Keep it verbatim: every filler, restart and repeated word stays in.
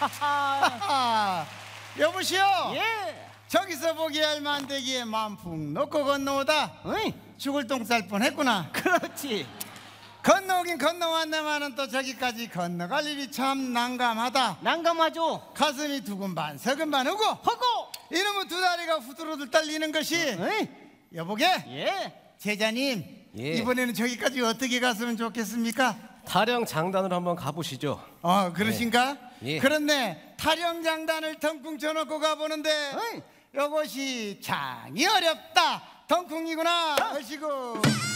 여보시오. 예. 저기서 보기에 얼마 안 되기에 마음 푹 놓고 건너오다 어이. 죽을 똥 쌀 뻔했구나. 그렇지. 건너오긴 건너왔네만은 또 저기까지 건너갈 일이 참 난감하다. 난감하죠. 가슴이 두근반 서근반 하고 허고. 이놈의 두 다리가 후두루들 떨리는 것이. 어이. 여보게. 예. 제자님, 예. 이번에는 저기까지 어떻게 갔으면 좋겠습니까? 타령 장단으로 한번 가보시죠. 어, 그러신가? 예. 그런데 타령장단을 덩쿵 쳐놓고 가보는데 어이. 이것이 장이 어렵다. 덩쿵이구나. 하시고